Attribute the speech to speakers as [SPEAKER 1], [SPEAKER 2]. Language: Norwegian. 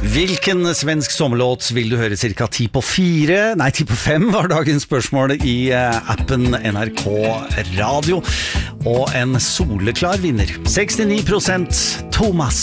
[SPEAKER 1] Hvilken svensk sommerlåt vil du høre cirka 10 på 4? Nei, 10 på 5 var dagens spørsmål i appen NRK Radio. Og en soleklar vinner, 69% Thomas.